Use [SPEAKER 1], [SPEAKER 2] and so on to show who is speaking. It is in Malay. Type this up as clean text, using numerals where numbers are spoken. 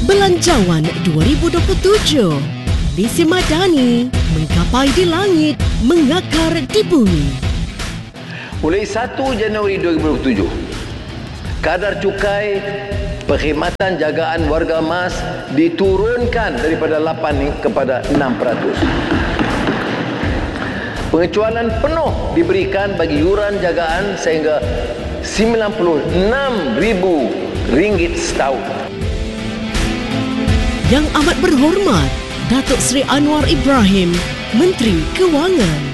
[SPEAKER 1] Belanjawan 2027. Visi Madani menggapai di langit, mengakar di bumi.
[SPEAKER 2] Mulai 1 Januari 2027, kadar cukai perkhidmatan jagaan warga mas diturunkan daripada 8 kepada 6%. Pengecualian penuh diberikan bagi yuran jagaan sehingga RM96,000 setahun.
[SPEAKER 1] Yang amat berhormat, Datuk Seri Anwar Ibrahim, Menteri Kewangan.